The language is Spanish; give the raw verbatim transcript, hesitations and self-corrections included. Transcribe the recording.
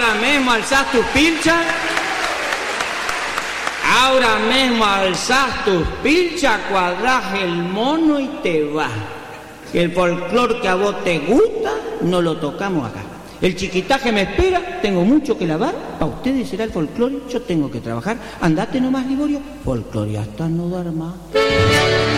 Ahora mismo alzás tus pilchas. Ahora mismo alzás tus pilchas, cuadrás el mono y te vas. El folclor que a vos te gusta, no lo tocamos acá. El chiquitaje me espera, tengo mucho que lavar. Para ustedes será el folclore, yo tengo que trabajar. Andate nomás, Liborio, folclore hasta no dar más.